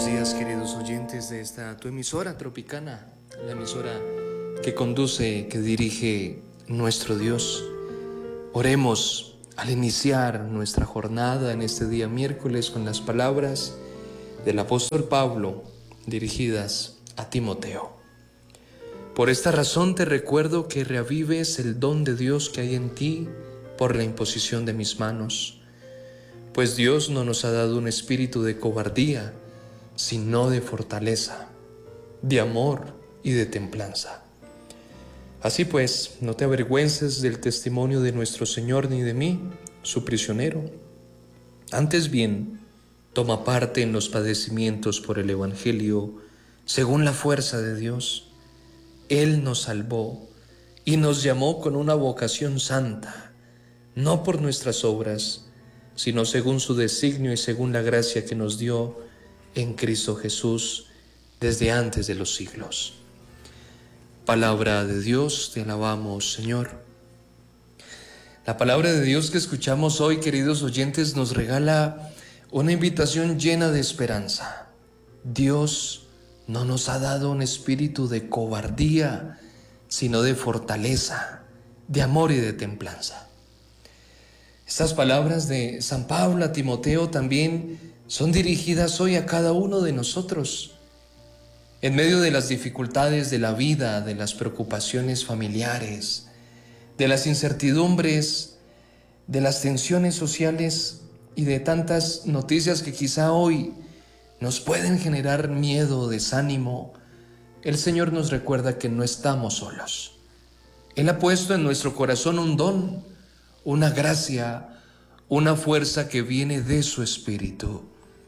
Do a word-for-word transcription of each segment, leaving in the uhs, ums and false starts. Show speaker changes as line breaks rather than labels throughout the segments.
Buenos días, queridos oyentes de esta tu emisora Tropicana, la emisora que conduce, que dirige nuestro Dios. Oremos al iniciar nuestra jornada en este día miércoles con las palabras del apóstol Pablo dirigidas a Timoteo. Por esta razón te recuerdo que reavives el don de Dios que hay en ti por la imposición de mis manos, pues Dios no nos ha dado un espíritu de cobardía, sino de fortaleza, de amor y de templanza. Así pues, no te avergüences del testimonio de nuestro Señor ni de mí, su prisionero. Antes bien, toma parte en los padecimientos por el Evangelio, según la fuerza de Dios. Él nos salvó y nos llamó con una vocación santa, no por nuestras obras, sino según su designio y según la gracia que nos dio en Cristo Jesús desde antes de los siglos. Palabra de Dios, te alabamos, Señor. La palabra de Dios que escuchamos hoy, queridos oyentes, nos regala una invitación llena de esperanza. Dios no nos ha dado un espíritu de cobardía, sino de fortaleza, de amor y de templanza. Estas palabras de San Pablo a Timoteo también son dirigidas hoy a cada uno de nosotros. En medio de las dificultades de la vida, de las preocupaciones familiares, de las incertidumbres, de las tensiones sociales y de tantas noticias que quizá hoy nos pueden generar miedo o desánimo, el Señor nos recuerda que no estamos solos. Él ha puesto en nuestro corazón un don, una gracia, una fuerza que viene de su Espíritu.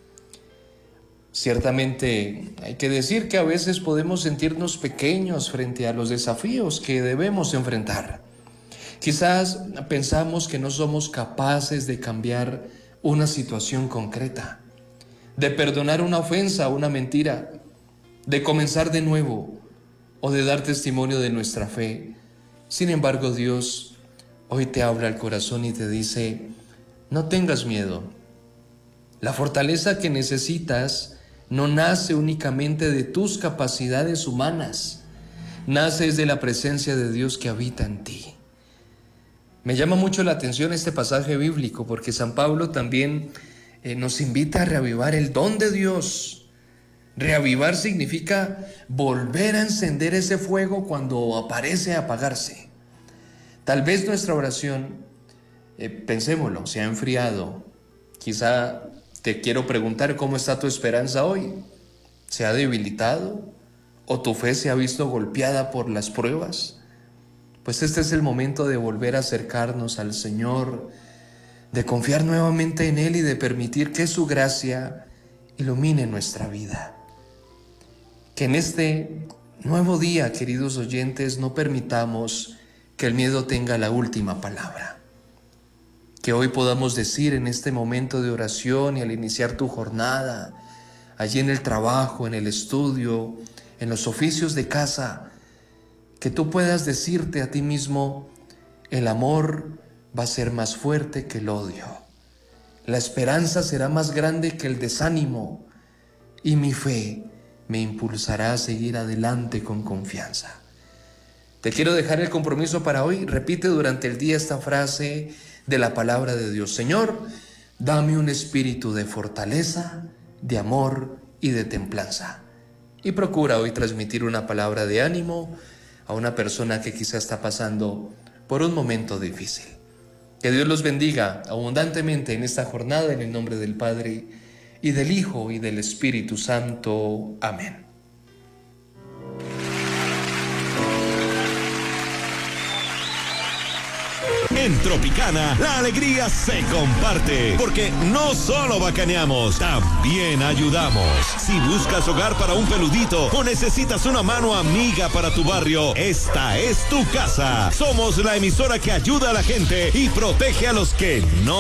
Ciertamente hay que decir que a veces podemos sentirnos pequeños frente a los desafíos que debemos enfrentar. Quizás pensamos que no somos capaces de cambiar una situación concreta, de perdonar una ofensa, una mentira, de comenzar de nuevo o de dar testimonio de nuestra fe. Sin embargo, Dios hoy te habla al corazón y te dice: no tengas miedo. La fortaleza que necesitas no nace únicamente de tus capacidades humanas, nace de la presencia de Dios que habita en ti. Me llama mucho la atención este pasaje bíblico porque San Pablo también eh, nos invita a reavivar el don de Dios. Reavivar significa volver a encender ese fuego cuando aparece a apagarse. Tal vez nuestra oración, eh, pensémoslo, se ha enfriado. Quizá te quiero preguntar cómo está tu esperanza hoy. ¿Se ha debilitado? ¿O tu fe se ha visto golpeada por las pruebas? Pues este es el momento de volver a acercarnos al Señor, de confiar nuevamente en Él y de permitir que su gracia ilumine nuestra vida. Que en este nuevo día, queridos oyentes, no permitamos que el miedo tenga la última palabra. Que hoy podamos decir en este momento de oración y al iniciar tu jornada, allí en el trabajo, en el estudio, en los oficios de casa, que tú puedas decirte a ti mismo: el amor va a ser más fuerte que el odio, la esperanza será más grande que el desánimo y mi fe me impulsará a seguir adelante con confianza. Te quiero dejar el compromiso para hoy. Repite durante el día esta frase de la palabra de Dios: Señor, dame un espíritu de fortaleza, de amor y de templanza. Y procura hoy transmitir una palabra de ánimo a una persona que quizá está pasando por un momento difícil. Que Dios los bendiga abundantemente en esta jornada, en el nombre del Padre, y del Hijo, y del Espíritu Santo. Amén.
En Tropicana, la alegría se comparte, porque no solo bacaneamos, también ayudamos. Si buscas hogar para un peludito o necesitas una mano amiga para tu barrio, esta es tu casa. Somos la emisora que ayuda a la gente y protege a los que no